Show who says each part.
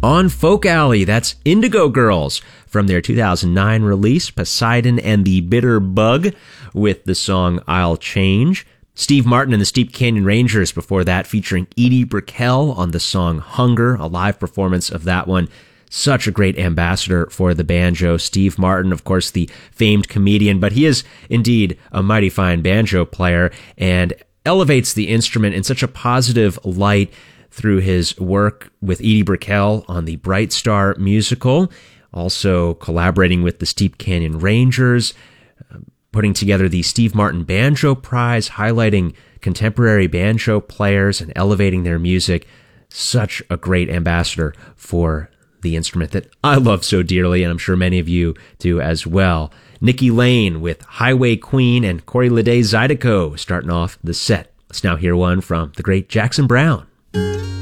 Speaker 1: On Folk Alley, that's Indigo Girls from their 2009 release, Poseidon and the Bitter Bug, with the song I'll Change. Steve Martin and the Steep Canyon Rangers before that, featuring Edie Brickell on the song Hunger, a live performance of that one. Such a great ambassador for the banjo. Steve Martin, of course, the famed comedian, but he is indeed a mighty fine banjo player and elevates the instrument in such a positive light through his work with Edie Brickell on the Bright Star musical, also collaborating with the Steep Canyon Rangers, putting together the Steve Martin Banjo Prize, highlighting contemporary banjo players and elevating their music. Such a great ambassador for the instrument that I love so dearly, and I'm sure many of you do as well. Nikki Lane with Highway Queen and Corey Lede Zydeco starting off the set. Let's now hear one from the great Jackson Browne.